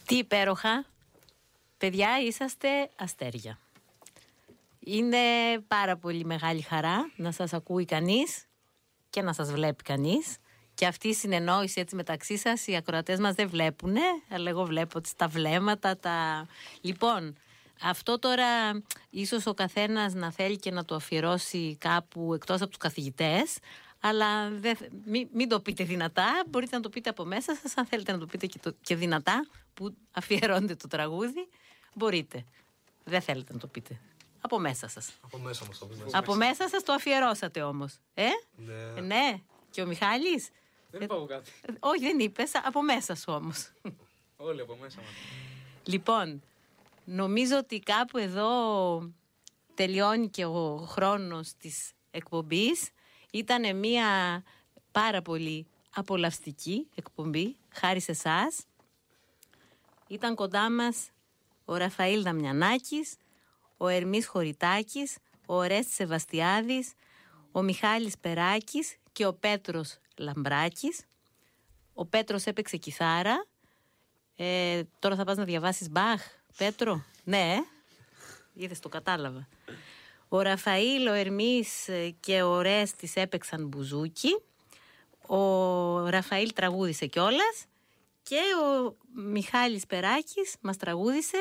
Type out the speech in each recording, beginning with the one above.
Τι υπέροχα. Παιδιά, είσαστε αστέρια. Είναι πάρα πολύ μεγάλη χαρά να σας ακούει κανείς και να σας βλέπει κανείς. Και αυτή η συνεννόηση έτσι μεταξύ σας, οι ακροατές μας δεν βλέπουνε, αλλά εγώ βλέπω τα βλέμματα, Λοιπόν, αυτό τώρα ίσως ο καθένας να θέλει και να το αφιερώσει κάπου εκτός από τους καθηγητές, αλλά μην το πείτε δυνατά, μπορείτε να το πείτε από μέσα σας, αν θέλετε να το πείτε και δυνατά, που αφιερώνετε το τραγούδι, μπορείτε. Δεν θέλετε να το πείτε. Από μέσα σας. Από μέσα σας το αφιερώσατε όμως. Ναι. Και ο Μιχάλης. Δεν είπα εγώ κάτι. Όχι, δεν είπες, από μέσα σου όμως. Όλοι από μέσα μας. Λοιπόν, νομίζω ότι κάπου εδώ τελειώνει και ο χρόνος της εκπομπής. Ήτανε μια πάρα πολύ απολαυστική εκπομπή, χάρη σε εσάς. Ήταν κοντά μας ο Ραφαήλ Δαμιανάκης, ο Ερμής Χωριτάκης, ο Ορέστης Σεβαστιάδης, ο Μιχάλης Περάκης και ο Πέτρος Λαμπράκης. Ο Πέτρος έπαιξε κιθάρα. Τώρα θα πας να διαβάσεις Μπαχ, Πέτρο? Ναι, είδες, το κατάλαβα. Ο Ραφαήλ, ο Ερμής και ο Ορέστης έπαιξαν μπουζούκι. Ο Ραφαήλ τραγούδισε κιόλας. Και ο Μιχάλης Περάκης μας τραγούδισε.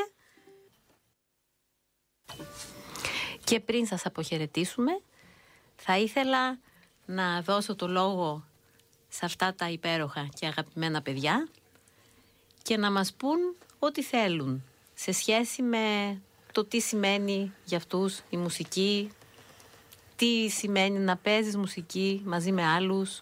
Και πριν σας αποχαιρετήσουμε, θα ήθελα να δώσω το λόγο σε αυτά τα υπέροχα και αγαπημένα παιδιά και να μας πούν ό,τι θέλουν σε σχέση με το τι σημαίνει για αυτούς η μουσική, τι σημαίνει να παίζεις μουσική μαζί με άλλους.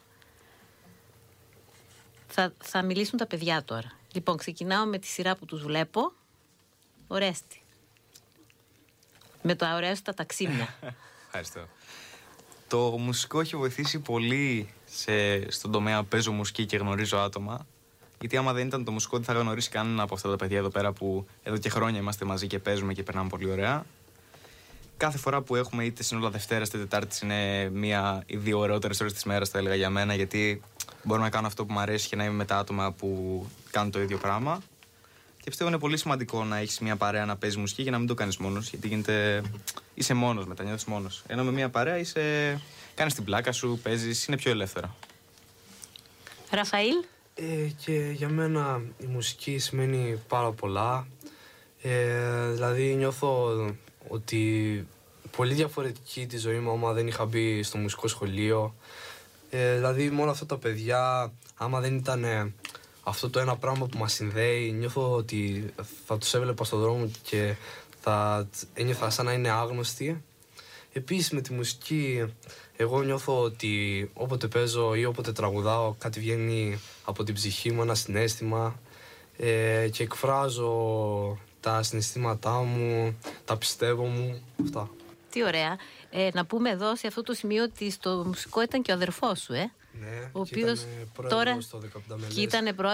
Θα μιλήσουν τα παιδιά τώρα. Λοιπόν, ξεκινάω με τη σειρά που τους βλέπω. Ορέστη. Με τα ωραία σου τα ταξίμια. Ευχαριστώ. Το μουσικό έχει βοηθήσει πολύ στον τομέα που παίζω μουσική και γνωρίζω άτομα. Γιατί άμα δεν ήταν το μουσικό, δεν θα γνωρίσει κανένα από αυτά τα παιδιά εδώ πέρα που εδώ και χρόνια είμαστε μαζί και παίζουμε και περνάμε πολύ ωραία. Κάθε φορά που έχουμε, είτε σύνολα Δευτέρα είτε Τετάρτη, είναι μία ή δύο ωραιότερες ώρες της μέρας, θα έλεγα για μένα, γιατί μπορώ να κάνω αυτό που μου αρέσει και να είμαι με τα άτομα που κάνουν το ίδιο πράγμα. Και πιστεύω είναι πολύ σημαντικό να έχεις μια παρέα να παίζεις μουσική και να μην το κάνεις μόνος, γιατί είσαι μόνος μετά, νιώθεις μόνος. Ενώ με μια παρέα κάνεις την πλάκα σου, παίζεις, είναι πιο ελεύθερα. Ραφαήλ. Και για μένα η μουσική σημαίνει πάρα πολλά. Δηλαδή νιώθω ότι πολύ διαφορετική τη ζωή μου άμα δεν είχα μπει στο μουσικό σχολείο. Δηλαδή μόνο αυτά τα παιδιά, άμα δεν ήταν αυτό το ένα πράγμα που μας συνδέει, νιώθω ότι θα τους έβλεπα στον δρόμο και θα ένιωθα σαν να είναι άγνωστοι. Επίσης με τη μουσική, εγώ νιώθω ότι όποτε παίζω ή όποτε τραγουδάω, κάτι βγαίνει από την ψυχή μου, ένα συναίσθημα, και εκφράζω τα συναισθήματά μου, τα πιστεύω μου, αυτά. Τι ωραία. Να πούμε εδώ σε αυτό το σημείο ότι στο μουσικό ήταν και ο αδερφός σου, Ναι, ο οποίος τώρα ήταν πρόεδρος